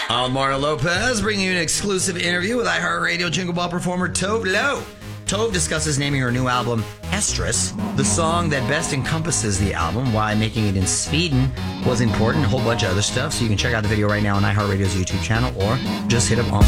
I'm Mario Lopez, bringing you an exclusive interview with iHeartRadio Jingle Ball performer Tove Lo. Tove discusses naming her new album, Estrus, the song that best encompasses the album, why making it in Sweden was important, a whole bunch of other stuff. So you can check out the video right now on iHeartRadio's YouTube channel or just hit up on